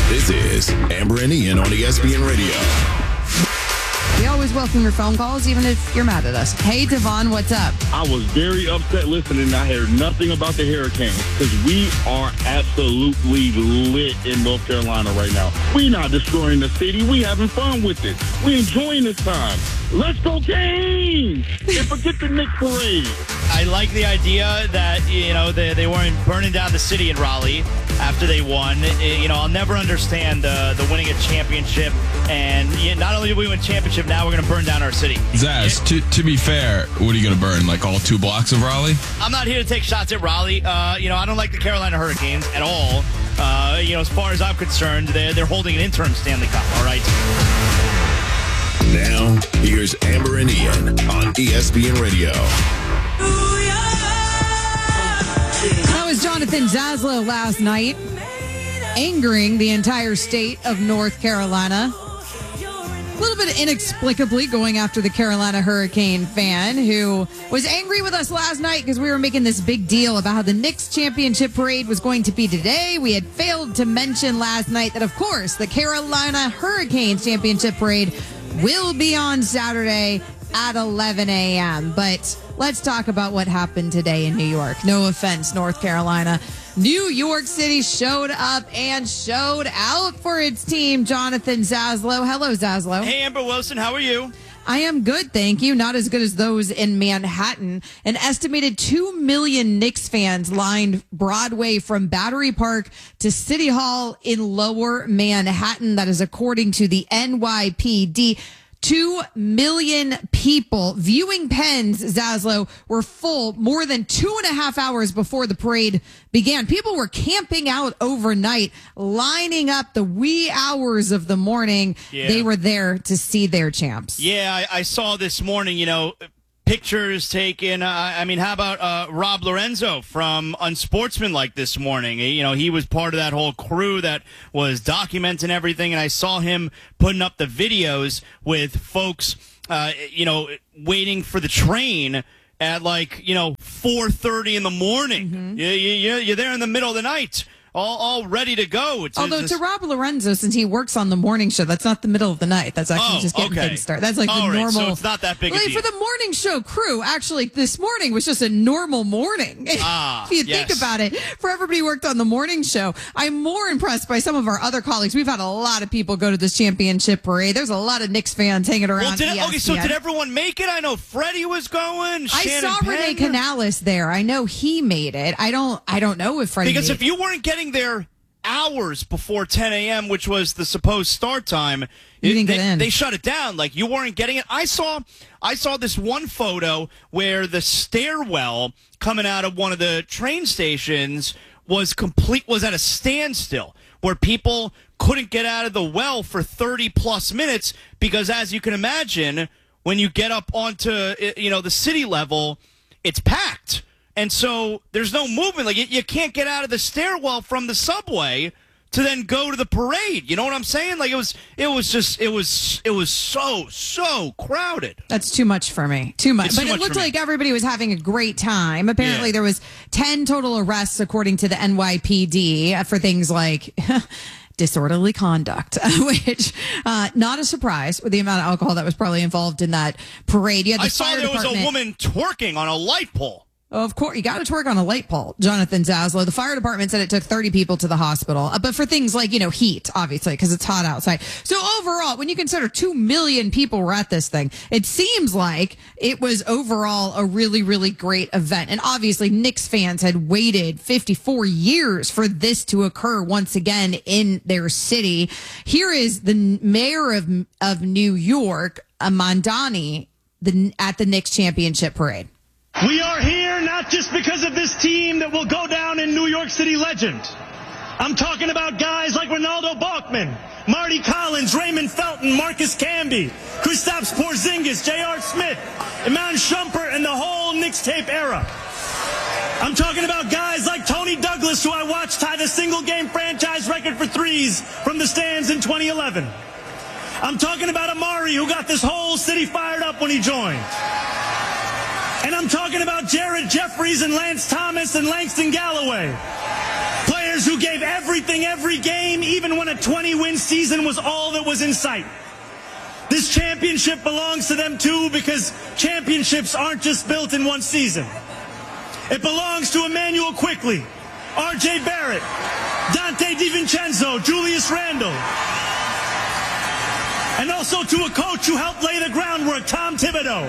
This is Amber and Ian on ESPN Radio. We always welcome your phone calls, even if you're mad at us. Hey, Devon, what's up? I was very upset listening. I heard nothing about the Hurricanes because we are absolutely lit in North Carolina right now. We're not destroying the city. We having fun with it. We enjoying this time. Let's go Canes! And forget the Knicks parade. I like the idea that, they weren't burning down the city in Raleigh after they won. I'll never understand the winning a championship. And not only did we win a championship, now we're going to burn down our city. Zaz, to be fair, what are you going to burn? Like all 2 blocks of Raleigh? I'm not here to take shots at Raleigh. I don't like the Carolina Hurricanes at all. As far as I'm concerned, they're holding an interim Stanley Cup, all right? Now, here's Amber and Ian on ESPN Radio. That was Jonathan Zaslow last night, angering the entire state of North Carolina. A little bit inexplicably going after the Carolina Hurricane fan who was angry with us last night because we were making this big deal about how the Knicks championship parade was going to be today. We had failed to mention last night that, of course, the Carolina Hurricanes championship parade will be on Saturday at 11 a.m. But let's talk about what happened today in New York. No offense, North Carolina. New York City showed up and showed out for its team. Jonathan Zaslow. Hello, Zaslow. Hey, Amber Wilson. How are you? I am good, thank you. Not as good as those in Manhattan. An estimated 2 million Knicks fans lined Broadway from Battery Park to City Hall in Lower Manhattan. That is according to the NYPD. 2 million people. Viewing pens, Zaslow, were full more than 2.5 hours before the parade began. People were camping out overnight, lining up the wee hours of the morning. Yeah. They were there to see their champs. Yeah, I saw this morning, pictures taken. How about Rob Lorenzo from Unsportsmanlike this morning? He was part of that whole crew that was documenting everything, and I saw him putting up the videos with folks, waiting for the train at 4:30 in the morning. Mm-hmm. You're there in the middle of the night. All ready to go. Although to Rob Lorenzo, since he works on the morning show, that's not the middle of the night. That's actually just getting things started. That's like the normal. So it's not that big a deal. For the morning show crew, actually, this morning was just a normal morning. If you think about it, for everybody who worked on the morning show, I'm more impressed by some of our other colleagues. We've had a lot of people go to this championship parade. There's a lot of Knicks fans hanging around. So did everyone make it? I know Freddie was going. I saw Renee Canales there. I know he made it. I don't know if Freddie because if you weren't getting there hours before 10 a.m., which was the supposed start time, they shut it down. Like, you weren't getting it. I saw this one photo where the stairwell coming out of one of the train stations was at a standstill, where people couldn't get out of the well for 30 plus minutes because, as you can imagine, when you get up onto the city level, it's packed. And so there's no movement. Like, you can't get out of the stairwell from the subway to then go to the parade. You know what I'm saying? Like, it was so crowded. That's too much for me. Too much. But it looked like everybody was having a great time. Apparently there was 10 total arrests according to the NYPD for things like disorderly conduct, which not a surprise with the amount of alcohol that was probably involved in that parade. I saw there was a woman twerking on a light pole. Of course, you got to twerk on a light pole, Jonathan Zaslow. The fire department said it took 30 people to the hospital, but for things like, heat, obviously, because it's hot outside. So overall, when you consider 2 million people were at this thing, it seems like it was overall a really, really great event. And obviously, Knicks fans had waited 54 years for this to occur once again in their city. Here is the mayor of New York, Mamdani, at the Knicks championship parade. We are here not just because of this team that will go down in New York City legend. I'm talking about guys like Ronaldo Balkman, Marty Collins, Raymond Felton, Marcus Camby, Kristaps Porzingis, J.R. Smith, Iman Shumpert, and the whole Knicks tape era. I'm talking about guys like Tony Douglas, who I watched tie the single-game franchise record for threes from the stands in 2011. I'm talking about Amari, who got this whole city fired up when he joined. And I'm talking about Jared Jeffries and Lance Thomas and Langston Galloway. Players players who gave everything every game, even when a 20-win season was all that was in sight. This championship belongs to them too, because championships aren't just built in one season. It belongs to Emmanuel Quickley, R.J. Barrett, Dante DiVincenzo, Julius Randle, and also to a coach who helped lay the groundwork, Tom Thibodeau.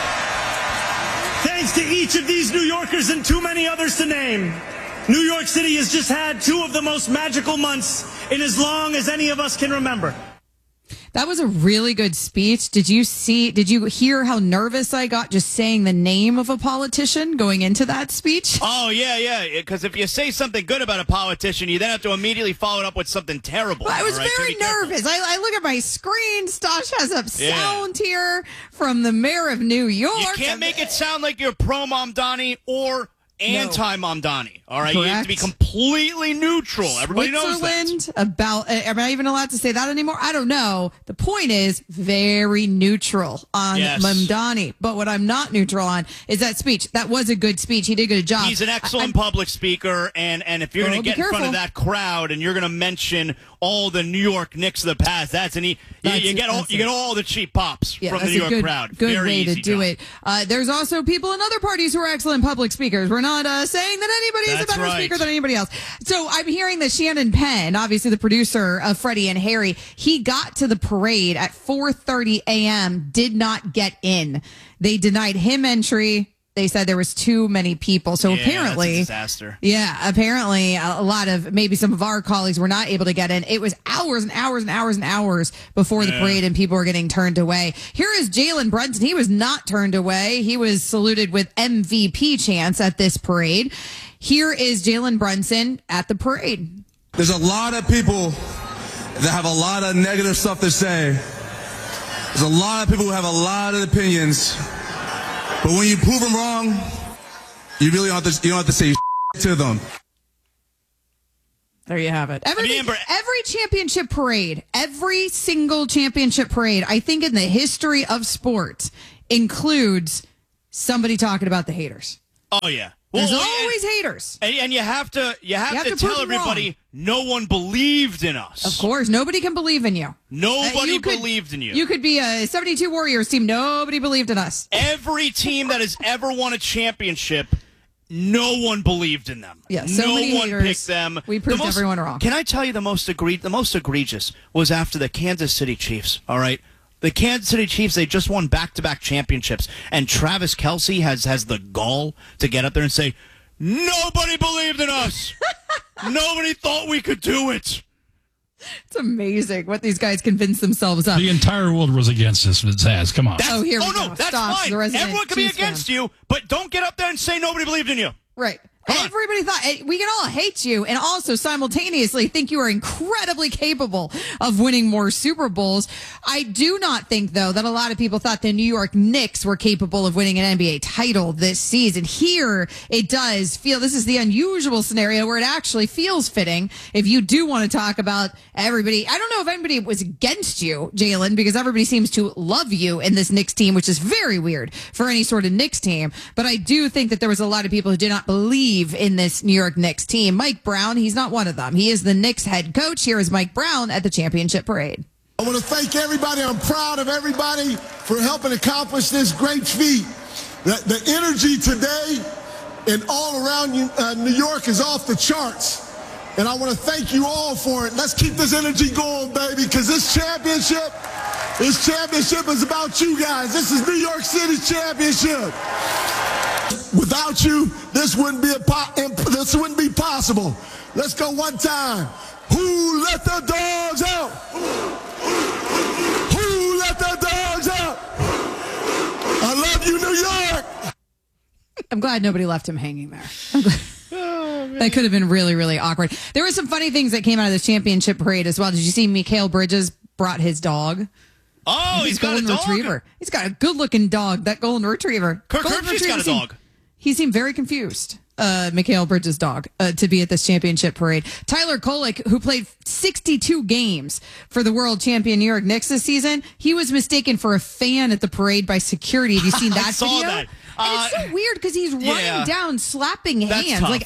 Thanks to each of these New Yorkers and too many others to name, New York City has just had two of the most magical months in as long as any of us can remember. That was a really good speech. Did you hear how nervous I got just saying the name of a politician going into that speech? Oh, yeah. Because if you say something good about a politician, you then have to immediately follow it up with something terrible. Well, I was very nervous. I look at my screen. Stosh has up sound here from the mayor of New York. You can't make it sound like you're pro-Mamdani or anti-Mamdani, all right? Correct. You have to be completely neutral. Everybody knows that. Am I even allowed to say that anymore? I don't know. The point is very neutral on Mamdani. But what I'm not neutral on is that speech. That was a good speech. He did a good job. He's an excellent public speaker, and if you're going to get in front of that crowd and you're going to mention all the New York Knicks of the past, you get all the cheap pops from the New York crowd. Good very way to do it. There's also people in other parties who are excellent public speakers. We're not saying that anybody is a better speaker than anybody else. So I'm hearing that Shannon Penn, obviously the producer of Freddie and Harry, he got to the parade at 4:30 a.m., did not get in. They denied him entry. They said there was too many people. So apparently, that's a disaster. Yeah, apparently a lot of, maybe some of our colleagues were not able to get in. It was hours and hours and hours and hours before the parade, and people were getting turned away. Here is Jalen Brunson. He was not turned away. He was saluted with MVP chants at this parade. Here is Jalen Brunson at the parade. There's a lot of people that have a lot of negative stuff to say. There's a lot of people who have a lot of opinions. But when you prove them wrong, you really don't have to say to them. There you have it. Every championship parade, every single championship parade, I think in the history of sports, includes somebody talking about the haters. Oh, yeah. There's always haters. And you have to tell everybody no one believed in us. Of course. Nobody can believe in you. Nobody believed in you. You could be a 72 Warriors team. Nobody believed in us. Every team that has ever won a championship, no one believed in them. Yeah, so no many one haters. Picked them. We proved everyone wrong. Can I tell you the most egregious was after the Kansas City Chiefs, all right? The Kansas City Chiefs, they just won back-to-back championships, and Travis Kelce has the gall to get up there and say, nobody believed in us. Nobody thought we could do it. It's amazing what these guys convince themselves of. The entire world was against this. Zaz, come on. Here we go. No, that's fine. Everyone can be against you, but don't get up there and say nobody believed in you. Right. Everybody thought we can all hate you and also simultaneously think you are incredibly capable of winning more Super Bowls. I do not think, though, that a lot of people thought the New York Knicks were capable of winning an NBA title this season. Here, it does feel this is the unusual scenario where it actually feels fitting. If you do want to talk about everybody, I don't know if anybody was against you, Jalen, because everybody seems to love you in this Knicks team, which is very weird for any sort of Knicks team. But I do think that there was a lot of people who did not believe in this New York Knicks team. Mike Brown, he's not one of them. He is the Knicks head coach. Here is Mike Brown at the championship parade. I want to thank everybody. I'm proud of everybody for helping accomplish this great feat. The energy today and all around New York is off the charts. And I want to thank you all for it. Let's keep this energy going, baby, because this championship is about you guys. This is New York City's championship. Without you, this wouldn't be possible. Let's go one time. Who let the dogs out? Who let the dogs out? I love you, New York. I'm glad nobody left him hanging there. That could have been really, really awkward. There were some funny things that came out of this championship parade as well. Did you see Mikal Bridges brought his dog? Oh, he's got a dog? Retriever. He's got a good-looking dog, that golden retriever. Kirk Herbstreit's got a dog. He seemed very confused, Mikal Bridges' dog, to be at this championship parade. Tyler Kolek, who played 62 games for the world champion New York Knicks this season, he was mistaken for a fan at the parade by security. Have you seen that I saw video? That. And it's so weird because he's running down, slapping hands. Tough. Like,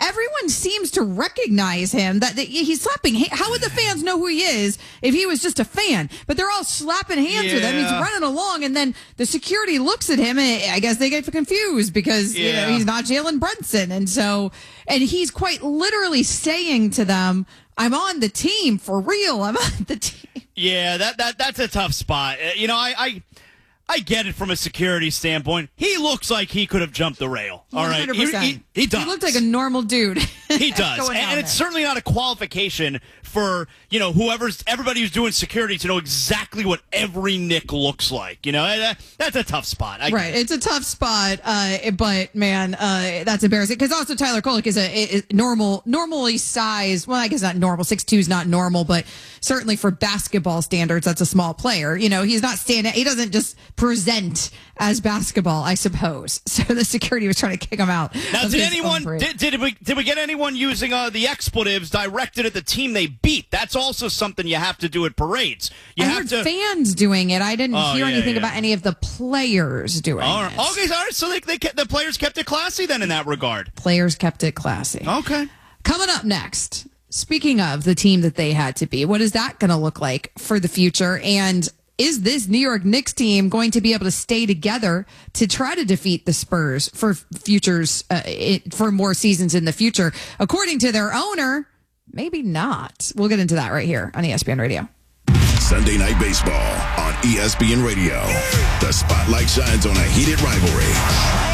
everyone seems to recognize him, that he's slapping. How would the fans know who he is if he was just a fan? But they're all slapping hands with him. He's running along, and then the security looks at him, and I guess they get confused because he's not Jalen Brunson. And he's quite literally saying to them, I'm on the team for real. I'm on the team. Yeah, that's a tough spot. I get it from a security standpoint. He looks like he could have jumped the rail. All right, he does. He looked like a normal dude. He does, and it's certainly not a qualification for everybody who's doing security to know exactly what every Nick looks like. That's a tough spot. Right, it's a tough spot. But man, that's embarrassing because also Tyler Kolek is normally sized. Well, I guess not normal. 6'2" is not normal, but certainly for basketball standards, that's a small player. He's not standing. He doesn't just present as basketball, I suppose. So the security was trying to kick him out. Now, did we get anyone using the expletives directed at the team they beat? That's also something you have to do at parades. I heard fans doing it. I didn't hear anything about any of the players doing it. Okay, all right. So the players kept it classy then in that regard. Players kept it classy. Okay. Coming up next, speaking of the team that they had to be, what is that going to look like for the future? And is this New York Knicks team going to be able to stay together to try to defeat the Spurs for for more seasons in the future? According to their owner, maybe not. We'll get into that right here on ESPN Radio. Sunday Night Baseball on ESPN Radio. The spotlight shines on a heated rivalry.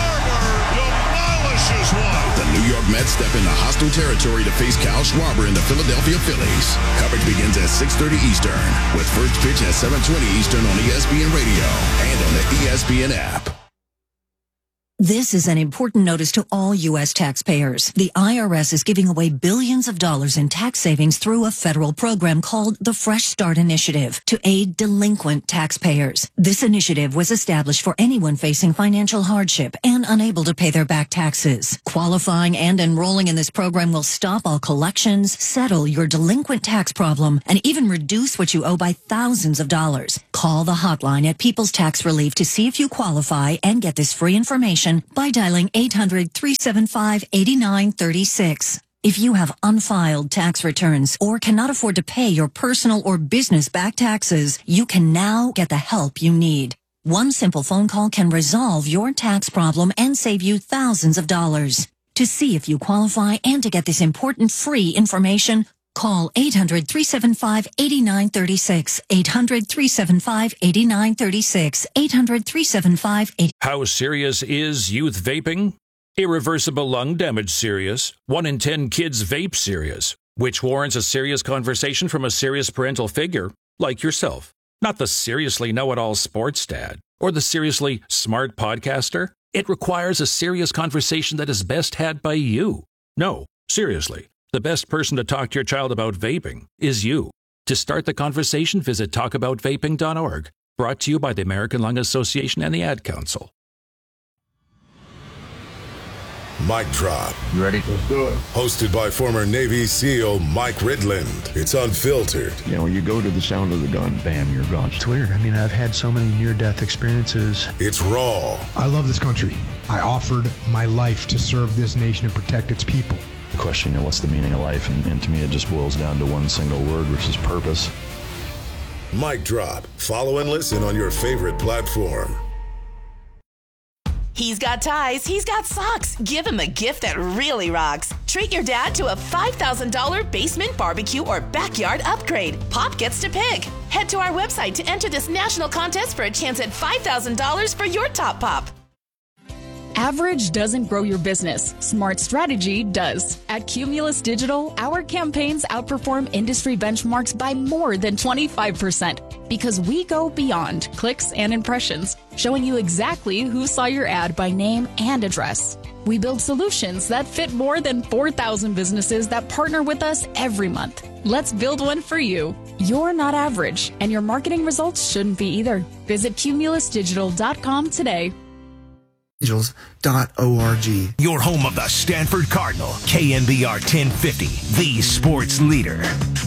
The New York Mets step into hostile territory to face Kyle Schwarber and the Philadelphia Phillies. Coverage begins at 6:30 Eastern with first pitch at 7:20 Eastern on ESPN Radio and on the ESPN app. This is an important notice to all U.S. taxpayers. The IRS is giving away billions of dollars in tax savings through a federal program called the Fresh Start Initiative to aid delinquent taxpayers. This initiative was established for anyone facing financial hardship and unable to pay their back taxes. Qualifying and enrolling in this program will stop all collections, settle your delinquent tax problem, and even reduce what you owe by thousands of dollars. Call the hotline at People's Tax Relief to see if you qualify and get this free information by dialing 800-375-8936. If you have unfiled tax returns or cannot afford to pay your personal or business back taxes, you can now get the help you need. One simple phone call can resolve your tax problem and save you thousands of dollars. To see if you qualify and to get this important free information, call 800-375-8936. 800-375-8936. 800-375-8936. How serious is youth vaping? Irreversible lung damage serious. 1 in 10 kids vape serious, which warrants a serious conversation from a serious parental figure like yourself. Not the seriously know-it-all sports dad or the seriously smart podcaster. It requires a serious conversation that is best had by you. No, seriously. The best person to talk to your child about vaping is you. To start the conversation, visit talkaboutvaping.org. Brought to you by the American Lung Association and the Ad Council. Mic Drop. You ready? Let's do it. Hosted by former Navy SEAL Mike Ridland. It's unfiltered. When you go to the sound of the gun, bam, you're gone. It's weird. I've had so many near-death experiences. It's raw. I love this country. I offered my life to serve this nation and protect its people. The question, what's the meaning of life? And to me, it just boils down to one single word, which is purpose. Mic Drop. Follow and listen on your favorite platform. He's got ties, he's got socks. Give him a gift that really rocks. Treat your dad to a $5,000 basement barbecue or backyard upgrade. Pop gets to pick. Head to our website to enter this national contest for a chance at $5,000 for your top pop. Average doesn't grow your business. Smart strategy does. At Cumulus Digital, our campaigns outperform industry benchmarks by more than 25% because we go beyond clicks and impressions, showing you exactly who saw your ad by name and address. We build solutions that fit more than 4,000 businesses that partner with us every month. Let's build one for you. You're not average, and your marketing results shouldn't be either. Visit cumulusdigital.com today. Angels.org. Your home of the Stanford Cardinal, KNBR 1050, the sports leader.